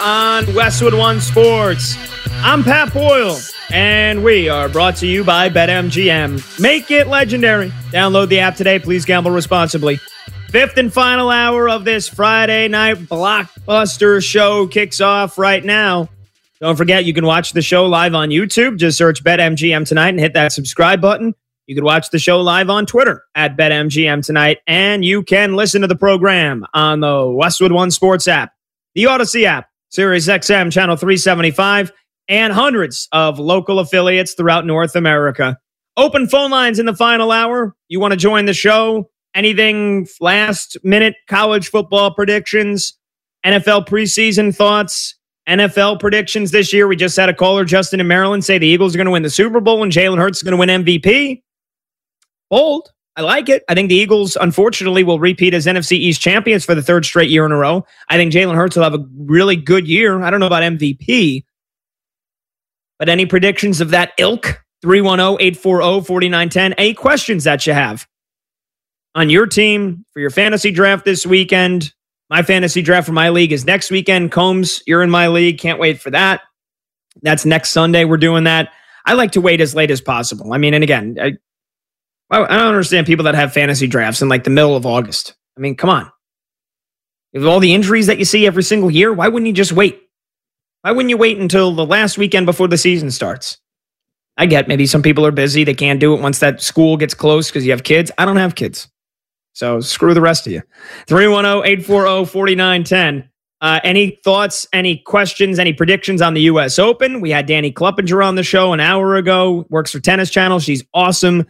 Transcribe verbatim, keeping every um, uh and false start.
on Westwood One Sports. I'm Pat Boyle, and we are brought to you by BetMGM. Make it legendary. Download the app today. Please gamble responsibly. Fifth and final hour of this Friday night blockbuster show kicks off right now. Don't forget, you can watch the show live on YouTube. Just search BetMGM Tonight and hit that subscribe button. You can watch the show live on Twitter at BetMGM Tonight, and you can listen to the program on the Westwood One Sports app, the Odyssey app, Sirius X M Channel three seventy-five, and hundreds of local affiliates throughout North America. Open phone lines in the final hour. You want to join the show? Anything last-minute college football predictions, N F L preseason thoughts, N F L predictions this year. We just had a caller, Justin in Maryland, say the Eagles are going to win the Super Bowl and Jalen Hurts is going to win M V P. Bold. I like it. I think the Eagles, unfortunately, will repeat as N F C East champions for the third straight year in a row. I think Jalen Hurts will have a really good year. I don't know about M V P. But any predictions of that ilk? three one zero, eight four zero, four nine one zero. Any questions that you have on your team for your fantasy draft this weekend? My fantasy draft for my league is next weekend. Combs, you're in my league. Can't wait for that. That's next Sunday. We're doing that. I like to wait as late as possible. I mean, and again, I, I don't understand people that have fantasy drafts in like the middle of August. I mean, come on. With all the injuries that you see every single year, why wouldn't you just wait? Why wouldn't you wait until the last weekend before the season starts? I get maybe some people are busy. They can't do it once that school gets close because you have kids. I don't have kids. So screw the rest of you. three one zero, eight four zero, four nine one zero. Uh, any thoughts, any questions, any predictions on the U S Open? We had Danny Kluppinger on the show an hour ago. Works for Tennis Channel. She's awesome.